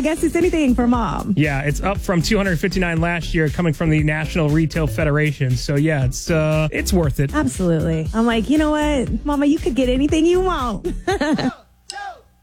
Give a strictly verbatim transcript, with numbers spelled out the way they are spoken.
guess it's anything for mom. Yeah, it's up from two hundred fifty-nine last year, coming from the National Retail Federation. So yeah, it's uh, it's worth it. Absolutely. I'm like, you know what, Mama, you could get anything you want.